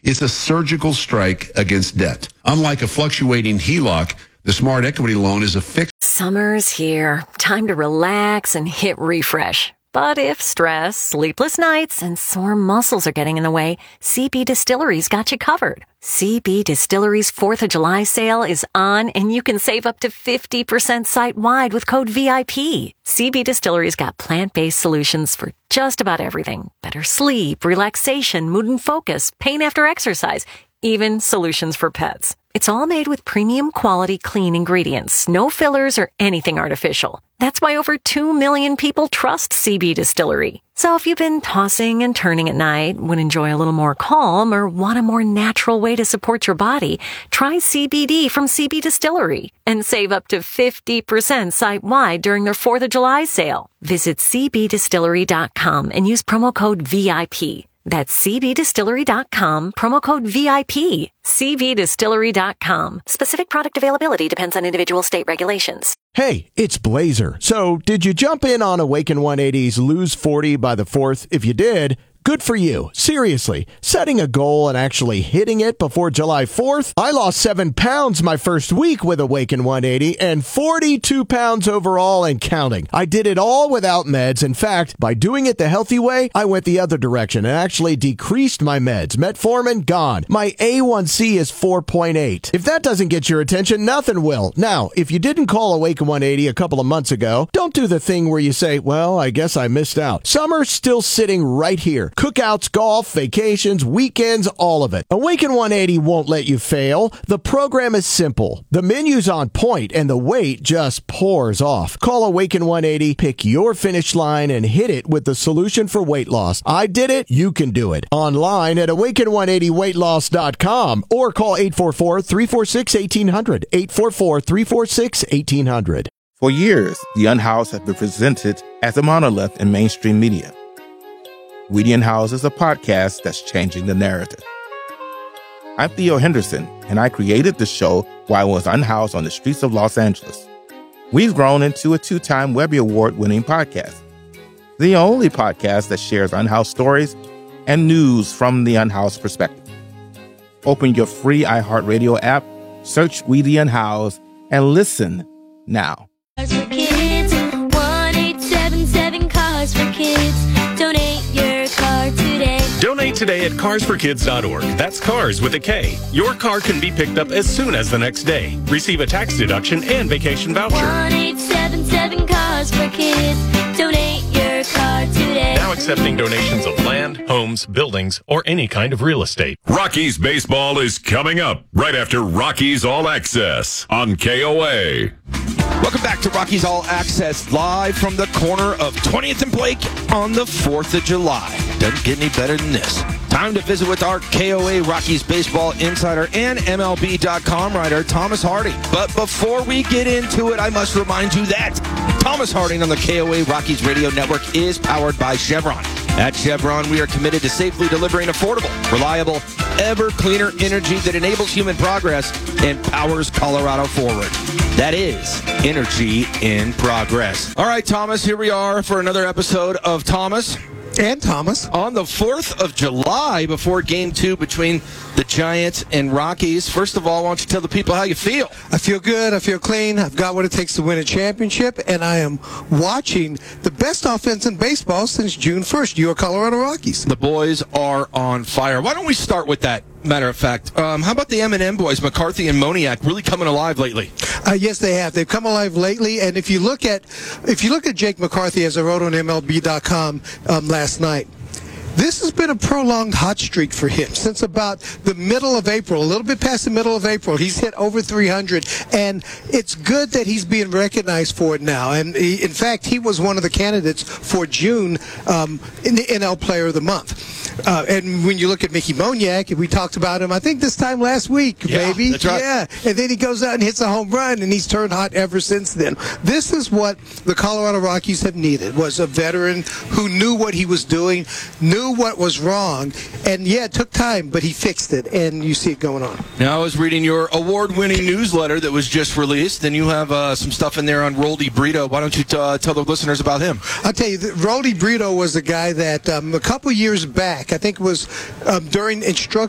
It's a surgical strike against debt. Unlike a fluctuating HELOC, the Smart Equity Loan is a fixed. Summer's here. Time to relax and hit refresh. But if stress, sleepless nights, and sore muscles are getting in the way, CB Distillery's got you covered. CB Distillery's 4th of July sale is on, and you can save up to 50% site-wide with code VIP. CB Distillery's got plant-based solutions for just about everything. Better sleep, relaxation, mood and focus, pain after exercise, even solutions for pets. It's all made with premium quality clean ingredients, no fillers or anything artificial. That's why over 2 million people trust CB Distillery. So if you've been tossing and turning at night, would enjoy a little more calm, or want a more natural way to support your body, try CBD from CB Distillery and save up to 50% site-wide during their 4th of July sale. Visit cbdistillery.com and use promo code VIP. That's cbdistillery.com, promo code VIP. cbdistillery.com. Specific product availability depends on individual state regulations. Hey, it's Blazer. So, did you jump in on Awaken 180's Lose 40 by the 4th? If you did, good for you. Seriously, setting a goal and actually hitting it before July 4th? I lost 7 pounds my first week with Awaken 180 and 42 pounds overall and counting. I did it all without meds. In fact, by doing it the healthy way, I went the other direction and actually decreased my meds. Metformin, gone. My A1C is 4.8. If that doesn't get your attention, nothing will. Now, if you didn't call Awaken 180 a couple of months ago, don't do the thing where you say, well, I guess I missed out. Summer's still sitting right here. Cookouts, golf, vacations, weekends, all of it. Awaken 180 won't let you fail. The program is simple. The menu's on point, and the weight just pours off. Call Awaken 180, pick your finish line, and hit it with the solution for weight loss. I did it. You can do it. Online at awaken180weightloss.com or call 844-346-1800. 844-346-1800. For years, The Unhoused has been presented as a monolith in mainstream media. We the Unhoused is a podcast that's changing the narrative. I'm Theo Henderson, and I created the show while I was unhoused on the streets of Los Angeles. We've grown into a 2-time Webby Award-winning podcast, the only podcast that shares unhoused stories and news from the unhoused perspective. Open your free iHeartRadio app, search We the Unhoused, and listen now. Cars for Kids, 1-877 Cars for Kids. Donate your car today. Donate today at carsforkids.org. That's cars with a K. Your car can be picked up as soon as the next day. Receive a tax deduction and vacation voucher. 1-877 Cars for Kids. Donate your car today. Now accepting donations of land, homes, buildings, or any kind of real estate. Rockies baseball is coming up right after Rockies All Access on KOA. Welcome back to Rockies All Access, live from the corner of 20th and Blake on the 4th of July. Doesn't get any better than this. Time to visit with our KOA Rockies baseball insider and MLB.com writer, Thomas Harding. But before we get into it, I must remind you that Thomas Harding on the KOA Rockies radio network is powered by Chevron. At Chevron, we are committed to safely delivering affordable, reliable, ever cleaner energy that enables human progress and powers Colorado forward. That is energy in progress. All right, Thomas, here we are for another episode of Thomas and Thomas on the 4th of July before Game 2 between the Giants and Rockies. First of all, why don't you tell the people how you feel? I feel good. I feel clean. I've got what it takes to win a championship, and I am watching the best offense in baseball since June 1st, your Colorado Rockies. The boys are on fire. Why don't we start with that? Matter of fact, how about the M&M boys, McCarthy and Moniak, really coming alive lately? Yes, they have. They've come alive lately, and if you look at Jake McCarthy, as I wrote on MLB.com last night, this has been a prolonged hot streak for him since about the middle of April, a little bit past the middle of April. He's hit over 300, and it's good that he's being recognized for it now. And in fact, he was one of the candidates for June in the NL Player of the Month. And when you look at Mickey Moniak, we talked about him, I think this time last week, baby. That's right. Yeah, and then he goes out and hits a home run, and he's turned hot ever since then. This is what the Colorado Rockies have needed, was a veteran who knew what he was doing, knew what was wrong, and yeah, it took time, but he fixed it, and you see it going on. Now, I was reading your award-winning newsletter that was just released, and you have some stuff in there on Roldy Brito. Why don't you tell the listeners about him? I'll tell you, Roldy Brito was a guy that a couple years back, I think it was during